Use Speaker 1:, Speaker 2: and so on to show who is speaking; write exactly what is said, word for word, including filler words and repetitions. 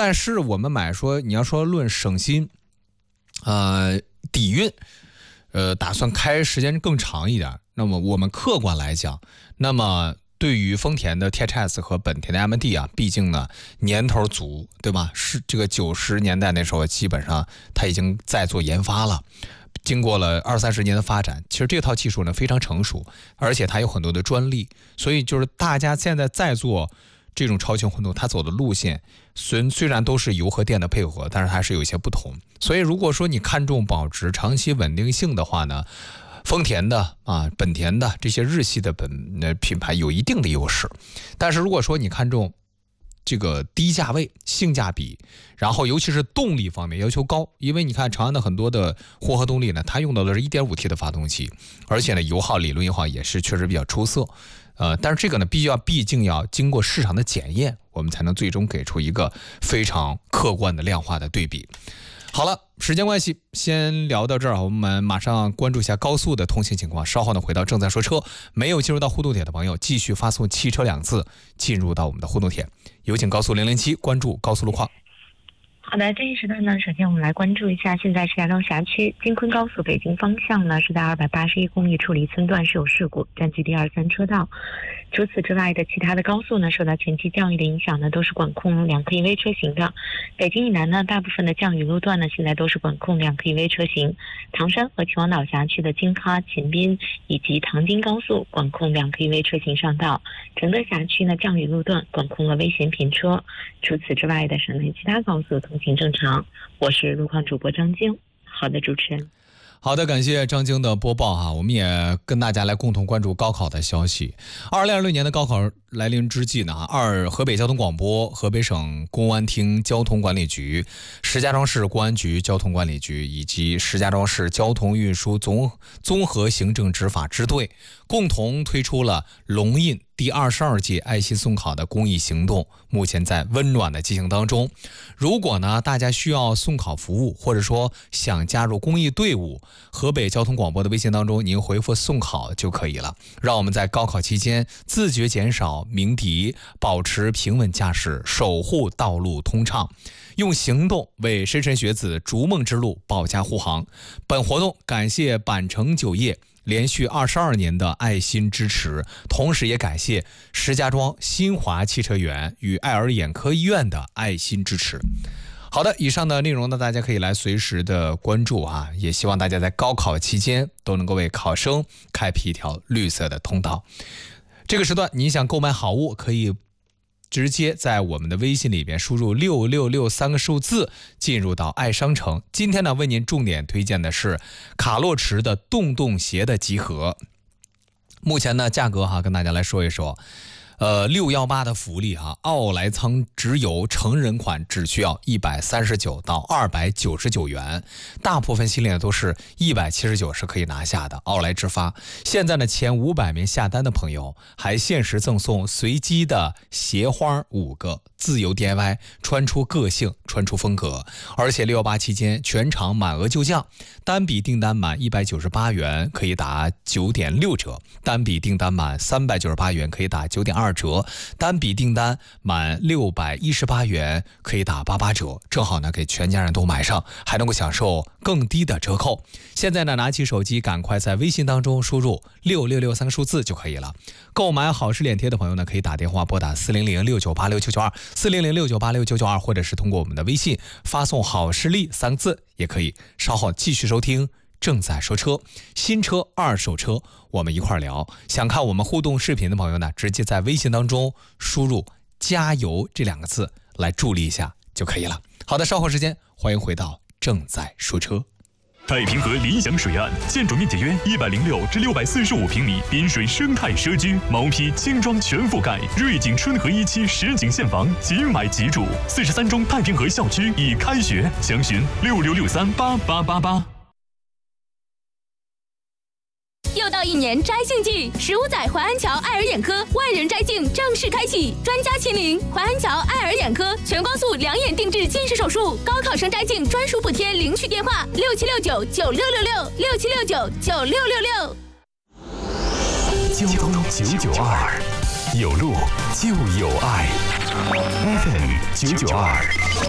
Speaker 1: 但是我们买说你要说论省心，呃，底蕴，呃，打算开时间更长一点。那么我们客观来讲，那么对于丰田的 T H S 和本田的 M D 啊，毕竟呢年头足，对吧？是这个九十年代那时候，基本上它已经在做研发了。经过了二三十年的发展，其实这套技术呢非常成熟，而且它有很多的专利，所以就是大家现在在做这种超轻混动，它走的路线虽虽然都是油和电的配合，但是还是有一些不同。所以如果说你看重保值、长期稳定性的话呢，丰田的啊、本田的这些日系的本呃品牌有一定的优势。但是如果说你看重这个低价位、性价比，然后尤其是动力方面要求高，因为你看长安的很多的混合动力呢，它用到的是 一点五 T 的发动机，而且呢油耗、理论油耗也是确实比较出色。呃，但是这个呢，必须要毕竟要经过市场的检验，我们才能最终给出一个非常客观的量化的对比。好了，时间关系，先聊到这儿，我们马上关注一下高速的通行情况。稍后呢，回到正在说车，没有进入到互动帖的朋友，继续发送汽车两字进入到我们的互动帖。有请高速零零七关注高速路况。
Speaker 2: 好的，这一时段呢，首先我们来关注一下，现在石家庄辖区京昆高速北京方向呢，是在二百八十一公里处离村段是有事故，占据第二三车道。除此之外的其他的高速呢，受到前期降雨的影响呢，都是管控两可以微车行的。北京以南呢，大部分的降雨路段呢，现在都是管控两可以微车行。唐山和秦皇岛辖区的京哈、秦滨以及唐京高速管控两可以微车行上道。承德辖区呢，降雨路段管控了危险品车。除此之外的省内其他高速通行正常。我是路况主播张晶。好的，主持人。
Speaker 1: 好的，感谢张晶的播报哈，我们也跟大家来共同关注高考的消息。二零二六年的高考来临之际呢，二河北交通广播、河北省公安厅交通管理局、石家庄市公安局交通管理局以及石家庄市交通运输综综合行政执法支队共同推出了龙印第二十二届爱心送考的公益行动，目前在温暖的进行当中。如果呢大家需要送考服务，或者说想加入公益队伍，河北交通广播的微信当中您回复送考就可以了。让我们在高考期间自觉减少鸣笛，保持平稳驾驶，守护道路通畅，用行动为莘莘学子逐梦之路保驾护航。本活动感谢板城酒业连续二十二年的爱心支持，同时也感谢石家庄新华汽车园与爱尔眼科医院的爱心支持。好的，以上的内容呢，大家可以来随时的关注啊，也希望大家在高考期间都能够为考生开辟一条绿色的通道。这个时段你想购买好物，可以直接在我们的微信里边输入六六六三个数字，进入到爱商城。今天呢，为您重点推荐的是卡洛驰的洞洞鞋的集合。目前呢，价格哈，跟大家来说一说。呃，六一八的福利哈，奥莱仓直邮成人款只需要一百三十九到二百九十九元，大部分系列都是一百七十九是可以拿下的，奥莱直发。现在呢，前五百名下单的朋友还限时赠送随机的鞋花五个，自由 D I Y， 穿出个性，穿出风格。而且六一八期间全场满额就降，单笔订单满一百九十八元可以打九点六折，单笔订单满三百九十八元可以打九点二折，单笔订单满六百一十八元可以打八八折，正好呢给全家人都买上，还能够享受更低的折扣。现在呢，拿起手机赶快在微信当中输入六六六三个数字就可以了。购买好事脸贴的朋友呢，可以打电话拨打四零零六九八六九九二 四零零六九八六九九二，或者是通过我们的微信发送好视力三个字也可以。稍后继续收听正在说车，新车二手车我们一块聊。想看我们互动视频的朋友呢，直接在微信当中输入加油这两个字来助力一下就可以了。好的，稍后时间欢迎回到正在说车。
Speaker 3: 太平河理想水岸，建筑面积约一百零六至六百四十五平米，滨水生态社区，毛坯轻装全覆盖，瑞景春和一期实景现房，即买即住。四十三中太平河校区已开学，详询六六六三八八八八。
Speaker 4: 又到一年摘镜季，十五载淮安桥爱尔眼科万人摘镜正式开启，专家亲临淮安桥爱尔眼科，全光速两眼定制近视手术，高考生摘镜专属补贴，领取电话六七六九九六六六六七六九九六六六。
Speaker 3: 交通九九二，有路就有爱 ，F M 九九二。